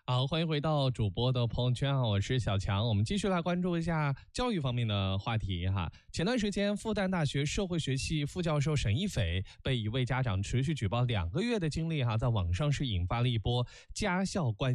好，欢迎回到主播的朋友圈啊，我是小强。我们继续来关注一下教育方面的话题哈。前段时间，复旦大学社会学系副教授沈一斐被一位家长持续举报2个月的经历哈，在网上是引发了一波家校关